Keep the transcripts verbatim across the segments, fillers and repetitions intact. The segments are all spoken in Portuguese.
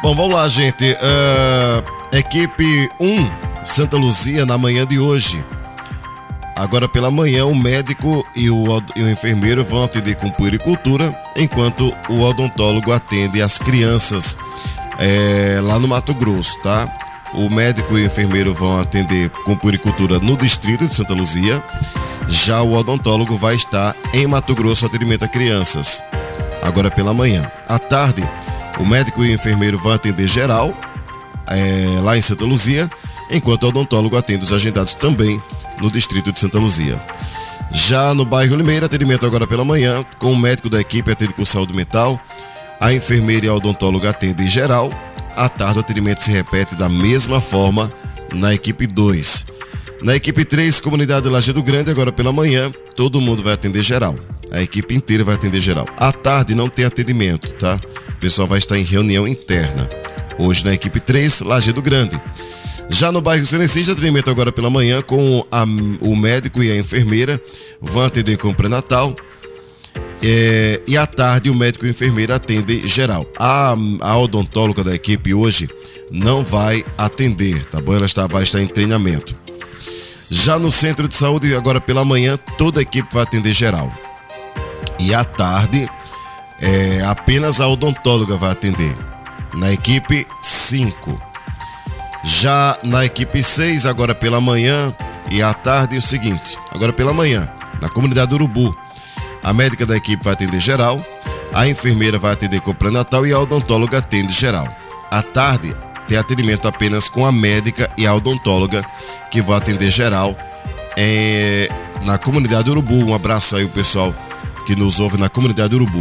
Bom, vamos lá, gente. Uh, equipe um, Santa Luzia, na manhã de hoje. Agora pela manhã, o médico e o, e o enfermeiro vão atender com puericultura, enquanto o odontólogo atende as crianças é, lá no Mato Grosso, tá? O médico e o enfermeiro vão atender com puericultura no distrito de Santa Luzia. Já o odontólogo vai estar em Mato Grosso, atendimento a crianças. Agora pela manhã. À tarde, o médico e o enfermeiro vão atender geral, é, lá em Santa Luzia, enquanto o odontólogo atende os agendados também no distrito de Santa Luzia. Já no bairro Limeira, atendimento agora pela manhã, com o médico da equipe atende com saúde mental, a enfermeira e a odontóloga atendem geral. À tarde, o atendimento se repete da mesma forma na equipe dois. Na equipe três, comunidade Lajeado Grande, agora pela manhã, todo mundo vai atender geral. A equipe inteira vai atender geral. À tarde não tem atendimento, tá? O pessoal vai estar em reunião interna. Hoje na equipe três, Lajeado Grande. Já no bairro Cenecista, atendimento agora pela manhã, com a, o médico e a enfermeira vão atender com o pré-natal. É, e à tarde o médico e a enfermeira atendem geral. A, a odontóloga da equipe hoje não vai atender, tá bom? Ela está, vai estar em treinamento. Já no centro de saúde, agora pela manhã, toda a equipe vai atender geral. E à tarde, é, apenas a odontóloga vai atender. Na equipe cinco. Já na equipe seis, agora pela manhã e à tarde, o seguinte. Agora pela manhã, na comunidade Urubu, a médica da equipe vai atender geral, a enfermeira vai atender com o pré-natal e a odontóloga atende geral. À tarde, tem atendimento apenas com a médica e a odontóloga, que vão atender geral é, na comunidade Urubu. Um abraço aí o pessoal que nos ouve na comunidade Urubu.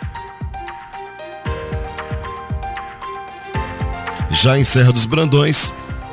Já em Serra dos Brandões,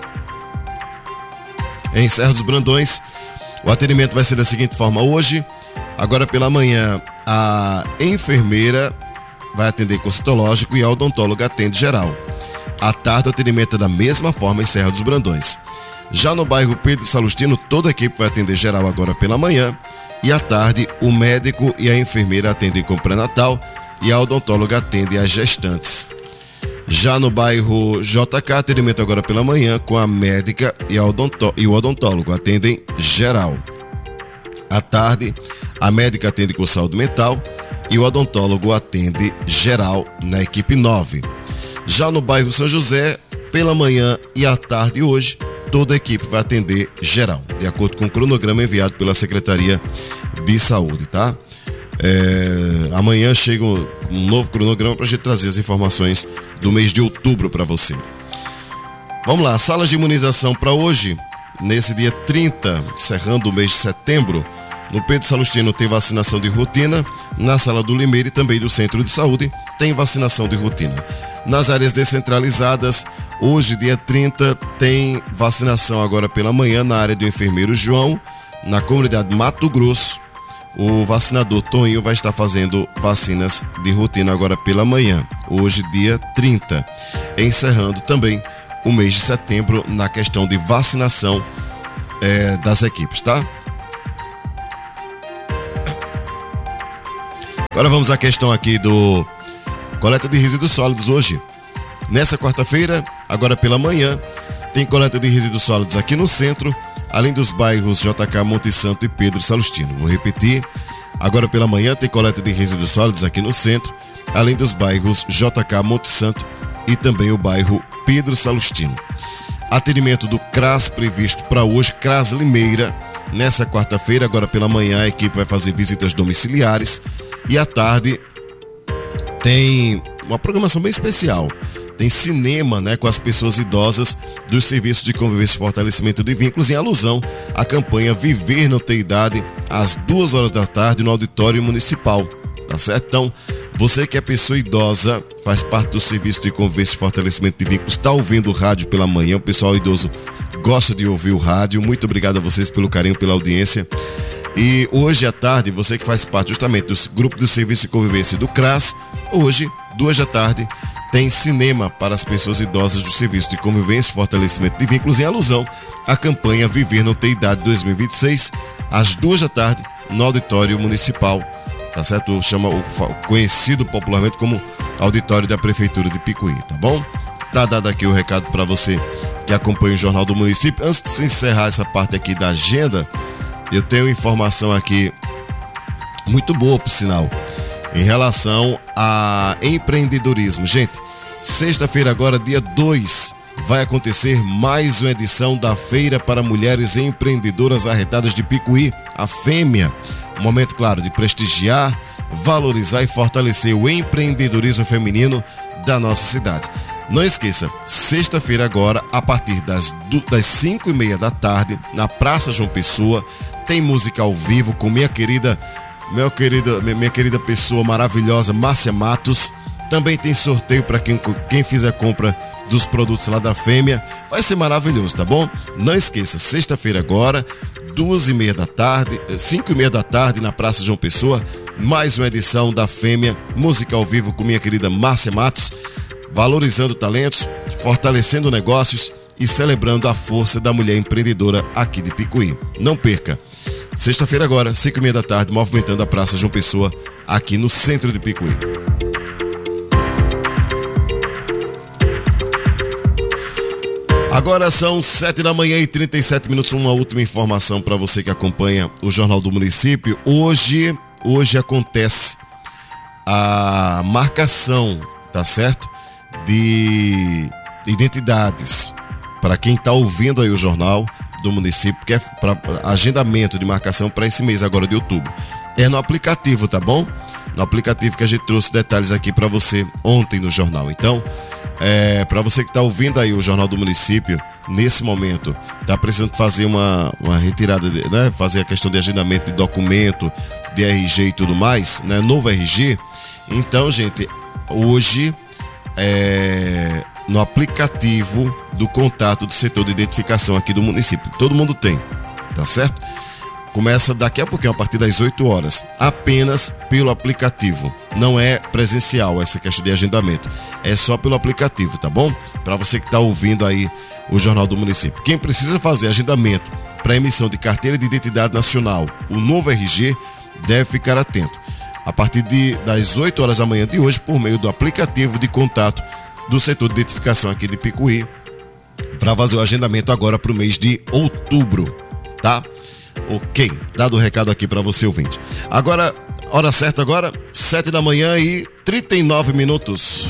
em Serra dos Brandões, o atendimento vai ser da seguinte forma. Hoje, agora pela manhã, a enfermeira vai atender com citológico e a odontóloga atende geral. À tarde, o atendimento é da mesma forma em Serra dos Brandões. Já no bairro Pedro Salustino, toda a equipe vai atender geral agora pela manhã. E à tarde, o médico e a enfermeira atendem com pré-natal e a odontóloga atende as gestantes. Já no bairro J K, atendimento agora pela manhã, com a médica e, a odontó- e o odontólogo atendem geral. À tarde, a médica atende com saúde mental e o odontólogo atende geral na equipe nove. Já no bairro São José, pela manhã e à tarde hoje, toda a equipe vai atender geral, de acordo com o cronograma enviado pela Secretaria de Saúde, tá? É, amanhã chega um, um novo cronograma para a gente trazer as informações do mês de outubro para você. Vamos lá, salas de imunização para hoje, nesse dia trinta, encerrando o mês de setembro. No Pedro Salustino tem vacinação de rotina, na sala do Limeira e também do Centro de Saúde tem vacinação de rotina. Nas áreas descentralizadas, hoje, dia trinta, tem vacinação agora pela manhã na área do enfermeiro João, na comunidade Mato Grosso. O vacinador Toninho vai estar fazendo vacinas de rotina agora pela manhã, hoje, dia trinta, encerrando também o mês de setembro na questão de vacinação é, das equipes, tá? Agora vamos à questão aqui do coleta de resíduos sólidos hoje. Nessa quarta-feira, agora pela manhã, tem coleta de resíduos sólidos aqui no centro, além dos bairros J K, Monte Santo e Pedro Salustino. Vou repetir, agora pela manhã tem coleta de resíduos sólidos aqui no centro, além dos bairros J K, Monte Santo e também o bairro Pedro Salustino. Atendimento do CRAS previsto para hoje, CRAS Limeira. Nessa quarta-feira, agora pela manhã, a equipe vai fazer visitas domiciliares e à tarde tem uma programação bem especial. Tem cinema, né, com as pessoas idosas dos serviços de convivência e fortalecimento de vínculos, em alusão à campanha Viver Não Ter Idade, às duas horas da tarde no auditório municipal, tá certo? Então, você que é pessoa idosa, faz parte do serviço de convivência e fortalecimento de vínculos, está ouvindo o rádio pela manhã, o pessoal idoso gosta de ouvir o rádio. Muito obrigado a vocês pelo carinho, pela audiência. E hoje à tarde, você que faz parte justamente do grupo do serviço de convivência do CRAS, hoje, duas da tarde, tem cinema para as pessoas idosas do Serviço de Convivência e Fortalecimento de Vínculos, em alusão à campanha Viver Não Ter Idade dois mil e vinte e seis, às duas da tarde, no Auditório Municipal, tá certo? Chama o conhecido popularmente como Auditório da Prefeitura de Picuí, tá bom? Tá dado aqui o recado para você que acompanha o Jornal do Município. Antes de encerrar essa parte aqui da agenda, eu tenho informação aqui muito boa, por sinal, em relação a empreendedorismo. Gente, sexta-feira agora, dia dois, vai acontecer mais uma edição da Feira para Mulheres Empreendedoras Arretadas de Picuí, a Fêmea. Um momento, claro, de prestigiar, valorizar e fortalecer o empreendedorismo feminino da nossa cidade. Não esqueça, sexta-feira agora, a partir das, das cinco e meia da tarde, na Praça João Pessoa, tem música ao vivo com minha querida, minha querida, minha querida pessoa maravilhosa, Márcia Matos. Também tem sorteio para quem, quem fizer compra dos produtos lá da Fêmea. Vai ser maravilhoso, tá bom? Não esqueça, sexta-feira agora, duas e meia da tarde, cinco e meia da tarde, na Praça João Pessoa, mais uma edição da Fêmea, música ao vivo com minha querida Márcia Matos, valorizando talentos, fortalecendo negócios e celebrando a força da mulher empreendedora aqui de Picuí. Não perca! Sexta-feira agora, cinco e meia da tarde, movimentando a Praça João Pessoa, aqui no centro de Picuí. Agora são sete da manhã e trinta e sete minutos. Uma última informação para você que acompanha o Jornal do Município. Hoje, hoje acontece a marcação, tá certo? De identidades. Para quem está ouvindo aí o Jornal do Município, que é para agendamento de marcação para esse mês agora de outubro. É no aplicativo, tá bom? No aplicativo que a gente trouxe detalhes aqui para você ontem no jornal. Então, é, para você que está ouvindo aí o Jornal do Município, nesse momento, está precisando fazer uma, uma retirada, de, né? Fazer a questão de agendamento de documento, de R G e tudo mais, né? Novo R G. Então, gente, hoje, é, no aplicativo do contato do setor de identificação aqui do município, todo mundo tem, tá certo? Começa daqui a pouquinho, a partir das oito horas, apenas pelo aplicativo. Não é presencial essa questão de agendamento, é só pelo aplicativo, tá bom? Para você que está ouvindo aí o Jornal do Município. Quem precisa fazer agendamento para emissão de carteira de identidade nacional, o novo R G, deve ficar atento. A partir de, das oito horas da manhã de hoje, por meio do aplicativo de contato do setor de identificação aqui de Picuí, para fazer o agendamento agora para o mês de outubro, tá? Ok, dado o recado aqui para você, ouvinte. Agora, hora certa agora, sete da manhã e trinta e nove minutos.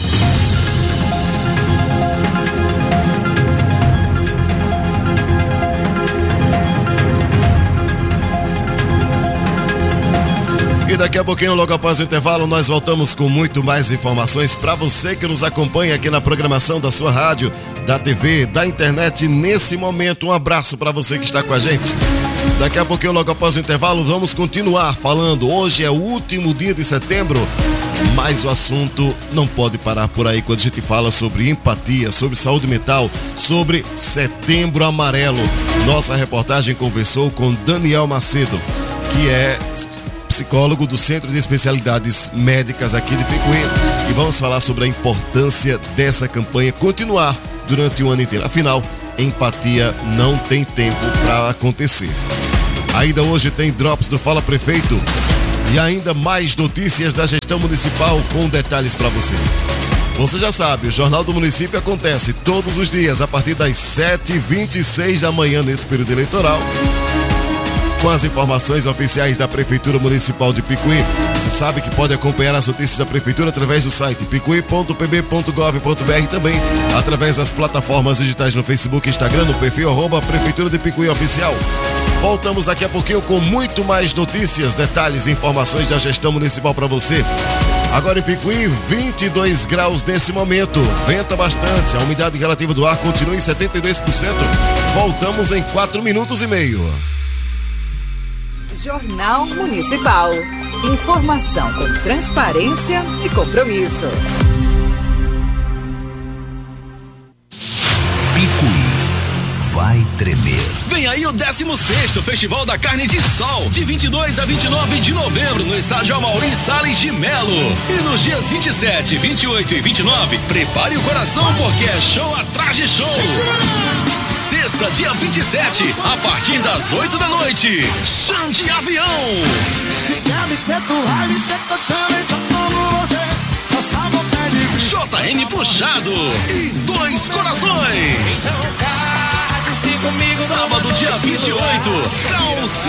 E daqui a pouquinho, logo após o intervalo, nós voltamos com muito mais informações para você que nos acompanha aqui na programação da sua rádio, da T V, da internet. Nesse momento, um abraço para você que está com a gente. Daqui a pouquinho, logo após o intervalo, vamos continuar falando. Hoje é o último dia de setembro, mas o assunto não pode parar por aí quando a gente fala sobre empatia, sobre saúde mental, sobre Setembro Amarelo. Nossa reportagem conversou com Daniel Macedo, que é psicólogo do Centro de Especialidades Médicas aqui de Picuí, e vamos falar sobre a importância dessa campanha continuar durante o ano inteiro. Afinal, empatia não tem tempo para acontecer. Ainda hoje tem Drops do Fala Prefeito e ainda mais notícias da gestão municipal com detalhes para você. Você já sabe, o Jornal do Município acontece todos os dias a partir das sete e vinte e seis da manhã nesse período eleitoral, com as informações oficiais da Prefeitura Municipal de Picuí. Você sabe que pode acompanhar as notícias da Prefeitura através do site picuí ponto p b ponto gov ponto b r e também através das plataformas digitais no Facebook e Instagram, no perfil arroba Prefeitura de Picuí Oficial. Voltamos daqui a pouquinho com muito mais notícias, detalhes e informações da gestão municipal para você. Agora em Picuí, vinte e dois graus nesse momento, venta bastante, a umidade relativa do ar continua em setenta e dois por cento. Voltamos em quatro minutos e meio. Jornal Municipal. Informação com transparência e compromisso. Picuí vai tremer. Vem aí o décimo sexto Festival da Carne de Sol, de vinte e dois a vinte e nove de novembro, no estádio Amaury Salles de Melo. E nos dias vinte e sete, vinte e oito e vinte e nove, prepare o coração porque é show atrás de show. Sexta, dia vinte e sete, a partir das oito da noite, Chão de Avião. J N Puxado e Dois Corações. Sábado, dia vinte e oito,